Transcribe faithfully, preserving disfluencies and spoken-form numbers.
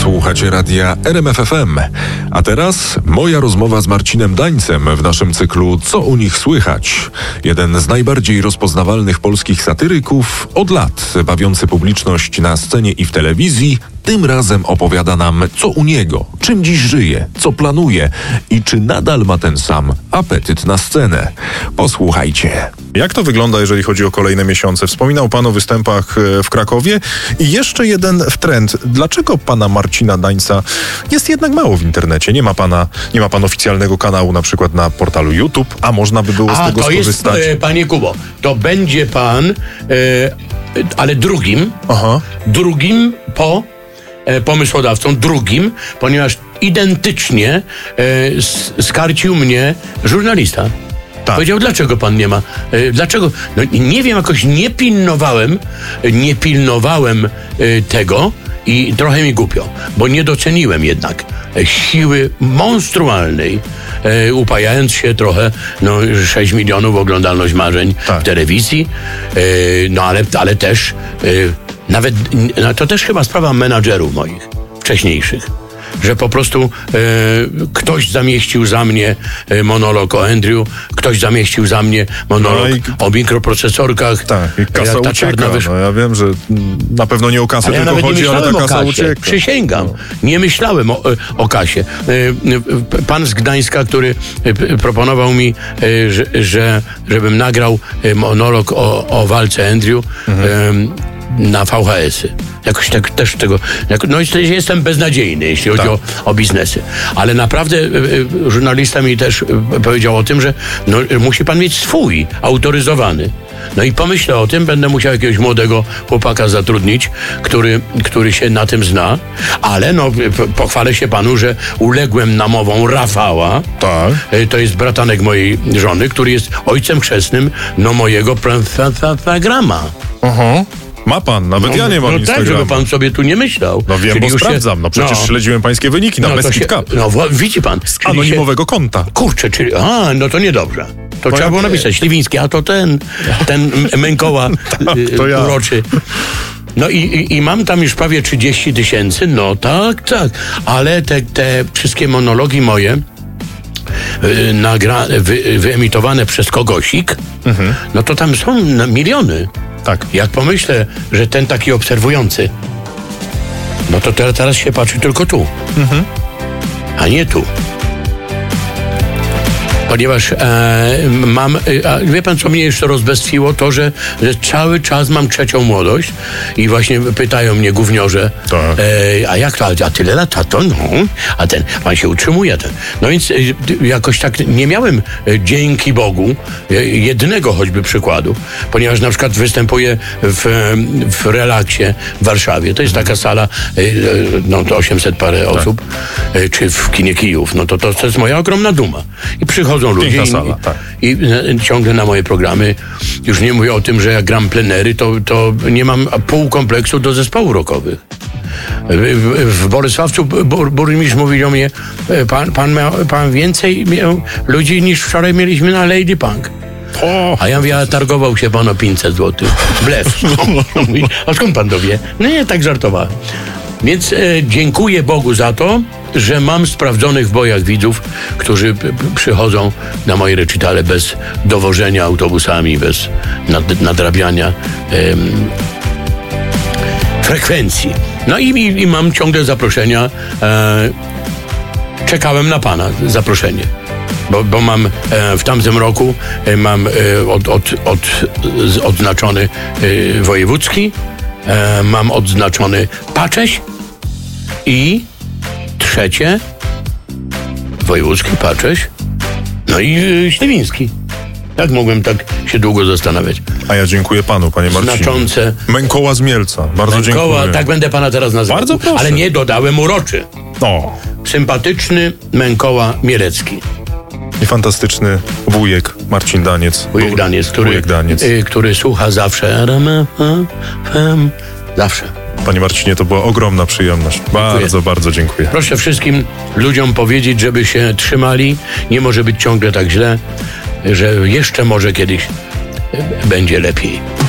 Słuchacie radia R M F F M. A teraz moja rozmowa z Marcinem Dańcem w naszym cyklu Co u nich słychać? Jeden z najbardziej rozpoznawalnych polskich satyryków od lat, bawiący publiczność na scenie i w telewizji, tym razem opowiada nam, co u niego, czym dziś żyje, co planuje i czy nadal ma ten sam apetyt na scenę. Posłuchajcie. Jak to wygląda, jeżeli chodzi o kolejne miesiące? Wspominał pan o występach w Krakowie i jeszcze jeden wtręt. Dlaczego pana Marcina Dańca jest jednak mało w internecie? Nie ma pana, nie ma pan oficjalnego kanału na przykład na portalu YouTube, a można by było z a, tego to skorzystać? Jest, panie Kubo, to będzie pan, e, ale drugim, Aha. drugim po e, pomysłodawcą, drugim, ponieważ identycznie e, skarcił mnie żurnalista. Tak. Powiedział, dlaczego pan nie ma? E, dlaczego? No nie wiem, jakoś nie pilnowałem, nie pilnowałem e, tego i trochę mi głupio, bo nie doceniłem jednak e, siły monstrualnej, e, upajając się trochę, no sześć milionów oglądalność marzeń Tak. w telewizji, e, no ale, ale też e, nawet, no, to też chyba sprawa menadżerów moich, wcześniejszych. Że po prostu e, ktoś zamieścił za mnie e, monolog o Andrew, ktoś zamieścił za mnie monolog No i- o mikroprocesorkach. Tak, i kasa Jak ta ucieka. czarna wysz- No ja wiem, że mm, na pewno nie o kasę ale ja tylko nawet nie chodzi, ale myślałem ta o kasa kasie. ucieka. Przysięgam. No. Nie myślałem o, o kasie. E, e, Pan z Gdańska, który e, p- proponował mi, e, że, że żebym nagrał e, monolog o, o walce Andrew Mhm. e, na V H S-y. Jakoś tak też tego... Jak, no i jestem beznadziejny, jeśli chodzi Tak. o, o biznesy. Ale naprawdę e, e, żurnalista mi też e, powiedział o tym, że no, musi pan mieć swój, autoryzowany. No i pomyślę o tym, będę musiał jakiegoś młodego chłopaka zatrudnić, który, który się na tym zna, ale no p- pochwalę się panu, że uległem namowom Rafała. Tak. E, To jest bratanek mojej żony, który jest ojcem chrzestnym no mojego programa. Aha. Ma pan, nawet ja nie mam No tak, Instagrama. żeby pan sobie tu nie myślał. No wiem, Czyli bo już się- sprawdzam. No przecież no. śledziłem pańskie wyniki na No to Beskid się- Cup. No wła- widzi pan. Z czyli anonimowego konta. Się, kurczę, czyli... A, no to niedobrze. To trzeba ja było wiem. napisać. Śliwiński, a to ten, ten m- Mękoła y, to ja. uroczy. No i, i, i mam tam już prawie trzydzieści tysięcy. No tak, tak. Ale te, te wszystkie monologi moje y, nagra, wy, wyemitowane przez kogosik, no to tam są na miliony. Tak. Jak pomyślę, że ten taki obserwujący, no to te- teraz się patrzy tylko tu, a nie tu. Ponieważ e, mam, e, a wie pan, co mnie jeszcze rozbestwiło? To, że, że cały czas mam trzecią młodość i właśnie pytają mnie gówniorze, Tak. e, a jak to, a tyle lat, a to no, a ten, pan się utrzymuje. Ten. No więc e, jakoś tak nie miałem, e, dzięki Bogu, e, jednego choćby przykładu, ponieważ na przykład występuję w, e, w Relaksie w Warszawie. To jest taka sala, e, e, no to osiemset parę osób, e, czy w kinie Kijów. No to, to, to jest moja ogromna duma. I przychodzą ludzie Piękna i, sala, tak. i e, ciągle na moje programy. Już nie mówię o tym, że jak gram plenery, to, to nie mam pół kompleksu do zespołów rockowych. W, w, w Bolesławcu bur, burmistrz mówi do mnie, e, pan, pan, miał, pan więcej miał ludzi niż wczoraj mieliśmy na Lady Punk. O, A ja mówię, a targował się pan o pięćset złotych. Blef. Mówi, a skąd pan to wie? No nie, tak żartowałem. Więc e, dziękuję Bogu za to, że mam sprawdzonych w bojach widzów, którzy p- p- przychodzą na moje recitale bez dowożenia autobusami, bez nad, nadrabiania em, frekwencji. No i, i, i mam ciągle zaproszenia. E, czekałem na pana zaproszenie. Bo, bo mam e, w tamtym roku e, mam e, od, od, od, z, odznaczony e, wojewódzki, e, mam odznaczony Pacześ i trzecie wojewódzki, Pacześ, no i e, Śliwiński. Jak mogłem tak się długo zastanawiać? a ja dziękuję panu, panie Marcinie. Znaczące. Mękoła z Mielca. Bardzo Koła, dziękuję. tak będę pana teraz nazywał. Bardzo proszę. Ale nie dodałem uroczy. O, Sympatyczny Mękoła Mielecki. i fantastyczny wujek Marcin Daniec. Wujek Był- Daniec, który, Wujek Daniec. y, który słucha zawsze R M F M. Zawsze. Panie Marcinie, to była ogromna przyjemność. Bardzo, bardzo dziękuję. Proszę wszystkim ludziom powiedzieć, żeby się trzymali. Nie może być ciągle tak źle, że jeszcze może kiedyś y, będzie lepiej.